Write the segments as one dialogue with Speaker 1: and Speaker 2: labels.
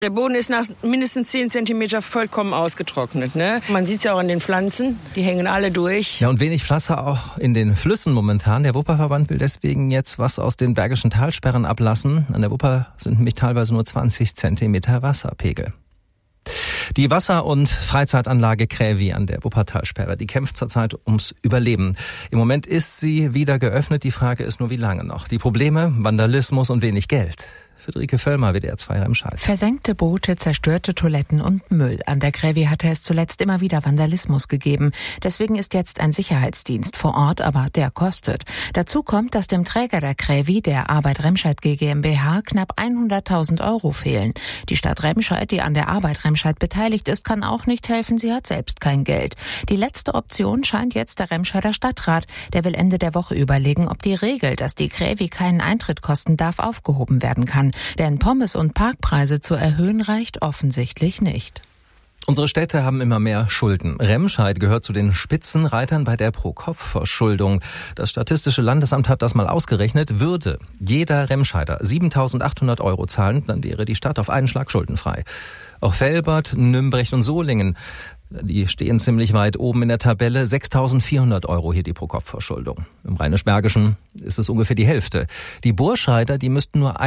Speaker 1: Der Boden ist nach mindestens 10 Zentimeter vollkommen ausgetrocknet. Ne? Man sieht es ja auch an den Pflanzen, die hängen alle durch.
Speaker 2: Ja, und wenig Wasser auch in den Flüssen momentan. Der Wupperverband will deswegen jetzt was aus den Bergischen Talsperren ablassen. An der Wupper sind nämlich teilweise nur 20 Zentimeter Wasserpegel. Die Wasser- und Freizeitanlage Krävi an der Wuppertalsperre, die kämpft zurzeit ums Überleben. Im Moment ist sie wieder geöffnet. Die Frage ist nur, wie lange noch. Die Probleme, Vandalismus und wenig Geld. Friederike Völlmer, WDR 2 Remscheid.
Speaker 3: Versenkte Boote, zerstörte Toiletten und Müll. An der Krävi hatte es zuletzt immer wieder Vandalismus gegeben. Deswegen ist jetzt ein Sicherheitsdienst vor Ort, aber der kostet. Dazu kommt, dass dem Träger der Krävi, der Arbeit Remscheid GmbH, knapp 100.000 Euro fehlen. Die Stadt Remscheid, die an der Arbeit Remscheid beteiligt ist, kann auch nicht helfen. Sie hat selbst kein Geld. Die letzte Option scheint jetzt der Remscheider Stadtrat. Der will Ende der Woche überlegen, ob die Regel, dass die Krävi keinen Eintritt kosten darf, aufgehoben werden kann. Denn Pommes- und Parkpreise zu erhöhen reicht offensichtlich nicht.
Speaker 2: Unsere Städte haben immer mehr Schulden. Remscheid gehört zu den Spitzenreitern bei der Pro-Kopf-Verschuldung. Das Statistische Landesamt hat das mal ausgerechnet. Würde jeder Remscheider 7.800 Euro zahlen, dann wäre die Stadt auf einen Schlag schuldenfrei. Auch Velbert, Nümbrecht und Solingen, die stehen ziemlich weit oben in der Tabelle. 6.400 Euro hier die Pro-Kopf-Verschuldung. Im Rheinisch-Bergischen ist es ungefähr die Hälfte. Die Burscheider, die müssten nur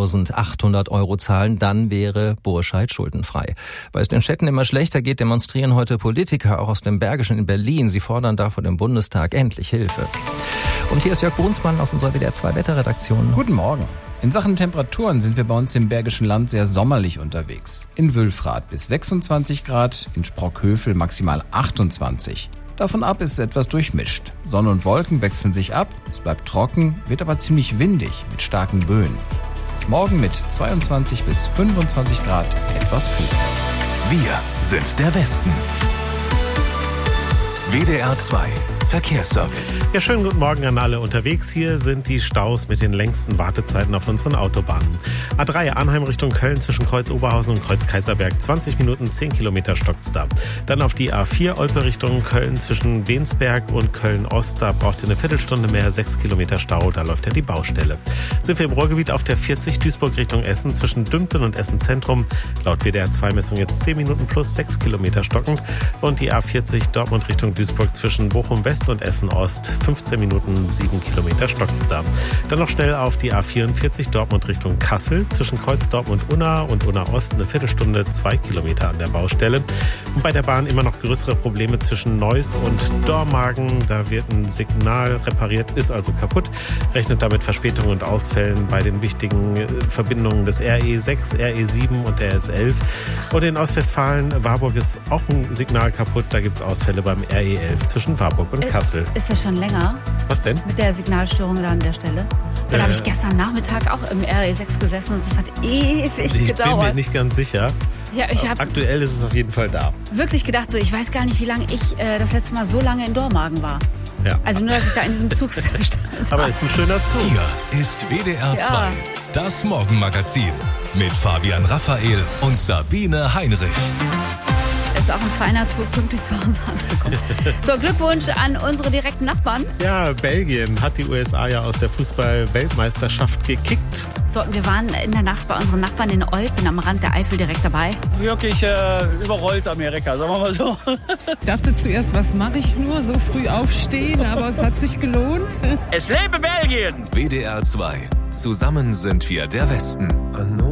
Speaker 2: 1.800 Euro zahlen, dann wäre Burscheid schuldenfrei. Weil es den Städten immer schlechter geht, demonstrieren heute Politiker auch aus dem Bergischen in Berlin. Sie fordern da vor dem Bundestag endlich Hilfe. Und hier ist Jörg Brunsmann aus unserer WDR 2 Wetterredaktion.
Speaker 4: Guten Morgen. In Sachen Temperaturen sind wir bei uns im Bergischen Land sehr sommerlich unterwegs. In Wülfrath bis 26 Grad, in Sprockhövel maximal 28. Davon ab ist es etwas durchmischt. Sonne und Wolken wechseln sich ab, es bleibt trocken, wird aber ziemlich windig mit starken Böen. Morgen mit 22 bis 25 Grad etwas kühler.
Speaker 5: Wir sind der Westen. WDR 2 Verkehrsservice.
Speaker 6: Ja, schönen guten Morgen an alle unterwegs. Hier sind die Staus mit den längsten Wartezeiten auf unseren Autobahnen. A3 Arnheim Richtung Köln zwischen Kreuz Oberhausen und Kreuz Kaiserberg. 20 Minuten, 10 Kilometer stockt's da. Dann auf die A4 Olpe Richtung Köln zwischen Wensberg und Köln-Ost. Da braucht ihr eine Viertelstunde mehr, 6 Kilometer Stau. Da läuft ja die Baustelle. Sind wir im Ruhrgebiet auf der 40 Duisburg Richtung Essen zwischen Dümpten und Essen Zentrum. Laut WDR 2 Messung jetzt 10 Minuten plus 6 Kilometer stockend. Und die A40 Dortmund Richtung Duisburg zwischen Bochum West und Essen Ost, 15 Minuten, 7 Kilometer stockt's da. Dann noch schnell auf die A44 Dortmund Richtung Kassel, zwischen Kreuz Dortmund-Unna und Unna-Ost, eine Viertelstunde, 2 Kilometer an der Baustelle. Und bei der Bahn immer noch größere Probleme zwischen Neuss und Dormagen. Da wird ein Signal repariert, ist also kaputt. Rechnet damit Verspätungen und Ausfällen bei den wichtigen Verbindungen des RE6, RE7 und der S11. Und in Ostwestfalen, Warburg ist auch ein Signal kaputt. Da gibt's Ausfälle beim RE11 zwischen Warburg und Kassel.
Speaker 7: Ist das schon länger?
Speaker 6: Was denn?
Speaker 7: Mit der Signalstörung da an der Stelle? Da habe ich gestern Nachmittag auch im RE6 gesessen und das hat ewig gedauert.
Speaker 6: Ich bin mir nicht ganz sicher.
Speaker 7: Ja,
Speaker 6: aktuell ist es auf jeden Fall da.
Speaker 7: Wirklich gedacht, so ich weiß gar nicht, wie lange ich das letzte Mal so lange in Dormagen war.
Speaker 6: Ja.
Speaker 7: Also nur, dass ich da in diesem Zug stand.
Speaker 6: Aber ist ein schöner Zug.
Speaker 5: Hier ist WDR 2, das Morgenmagazin mit Fabian Raphael und Sabine Heinrich.
Speaker 7: Ist auch ein feiner Zug, pünktlich zu Hause anzukommen. So, Glückwunsch an unsere direkten Nachbarn.
Speaker 6: Ja, Belgien hat die USA ja aus der Fußball-Weltmeisterschaft gekickt.
Speaker 7: So, wir waren in der Nacht bei unseren Nachbarn in Olpen am Rand der Eifel direkt dabei.
Speaker 8: Wirklich überrollt Amerika, sagen wir mal so.
Speaker 9: Ich dachte zuerst, was mache ich nur, so früh aufstehen, aber es hat sich gelohnt.
Speaker 8: Es lebe Belgien!
Speaker 5: WDR 2, zusammen sind wir der Westen.